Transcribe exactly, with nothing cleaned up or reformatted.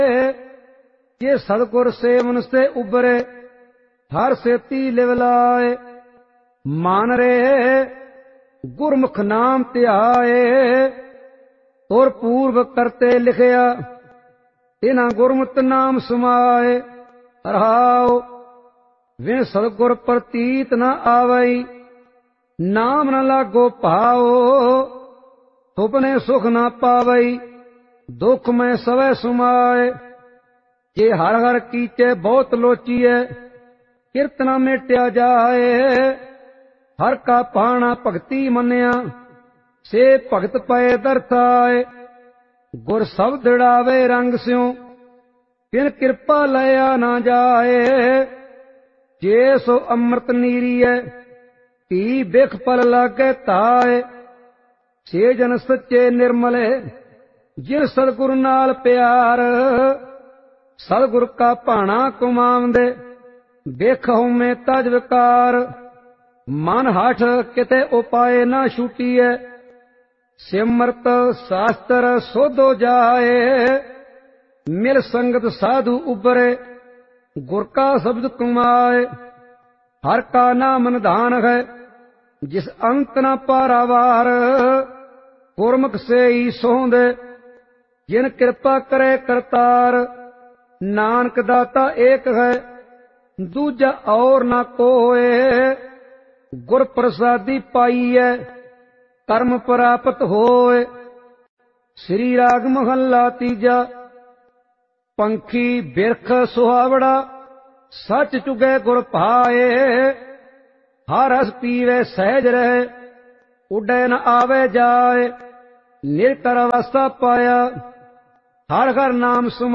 ਜੇ ਸਤਿਗੁਰ ਸੇਵਨ ਸੇ ਉਬਰੇ ਹਰ ਸੇਤੀ ਲਿਵ ਲਾਏ। ਮਨ ਰੇ ਗੁਰਮੁਖ ਨਾਮ ਧਿਆਏ ਤੁਰ ਪੂਰਵ ਕਰਤੇ ਲਿਖਿਆ ਇਨਾ ਗੁਰਮਤਿ ਨਾਮ ਸਮਾਏ। ਰਹਾਉ ਵਿਣ ਸਤਿਗੁਰ ਪ੍ਰਤੀਤ ਨ ਆਵਈ ਨਾਮ ਨ ਲਾਗੋ ਭਾਉ। ਸੁਪਨੇ ਸੁਖ ਨ ਪਾਵਈ ਦੁਖ ਮੈਂ ਸਵੈ ਸੁਮਾਏ। ਜੇ ਹਰ ਹਰ ਕੀਚੇ ਬਹੁਤ ਲੋਚੀਐ ਕਿਰਤ ਨ ਮੇਟਿਆ ਜਾਏ। ਹਰ ਕਾ ਪਾਣਾ ਭਗਤੀ ਮੰਨਿਆ ਸੇ ਭਗਤ ਪਏ ਦਰਥਾਏ। ਗੁਰ ਸਬਦ ੜਾਵੇ ਰੰਗ ਸਿਉ ਬਿਨ ਕਿਰਪਾ ਲਿਆ ਨਾ ਜਾਏ। ਜੇ ਸੋ ਅੰਮ੍ਰਿਤ ਨੀਰੀਐ ਧੀ ਬਿਖ ਪਲ ਲਾਗੇ ਧਾਏ। ਸੇ ਜਨ ਸੱਚੇ ਨਿਰਮਲੇ ਜਿਨ ਸਤਿਗੁਰ ਨਾਲ ਪਿਆਰ। ਸਤਿਗੁਰ ਕਾ ਭਾਣਾ ਕਮਾਵੰਦੇ ਬਿਖ ਹਉਮੈ ਤਜ ਵਿਕਾਰ। ਮਨ ਹਠ ਕਿਤੇ ਉਪਾਏ ਨਾ ਛੂਟੀਐ ਸਿਮਰਤ ਸ਼ਾਸਤਰ ਸੋਧੋ ਜਾਏ। ਮਿਲ ਸੰਗਤ ਸਾਧੂ ਉਬਰੇ ਗੁਰ ਕਾ ਸ਼ਬਦ ਕਮਾਏ। ਹਰ ਕਾ ਨਾਮ ਨਿਧਾਨ ਹੈ ਜਿਸ ਅੰਤ ਨ ਪਾਰਾਵਾਰ। ਗੁਰਮੁਖ ਸੇ ਹੀ ਸੋਹੰਦੇ ਜਿਨ ਕਿਰਪਾ ਕਰੇ ਕਰਤਾਰ। ਨਾਨਕ ਦਾਤਾ ਏਕ ਹੈ ਦੂਜਾ ਔਰ ਨਾ ਕੋਏ। ਗੁਰ ਪ੍ਰਸਾਦੀ ਪਾਈਐ ਕਰਮ ਪ੍ਰਾਪਤ ਹੋਏ। ਸ੍ਰੀ ਰਾਗ ਮਹੱਲਾ ਤੀਜਾ। ਪੰਖੀ ਬਿਰਖ ਸੁਹਾਵੜਾ ਸੱਚ ਚੁਗੇ ਗੁਰ ਭਾਏ। ਹਰ ਰਸ ਪੀਵੇ ਸਹਿਜ ਰਹੇ ਉੱਡੇ ਨ ਆਵੇ ਜਾਏ। ਨਿਰਕਰ ਅਵਸਥਾ ਪਾਇਆ ਹਰ ਹਰ ਨਾਮ ਸੁਮ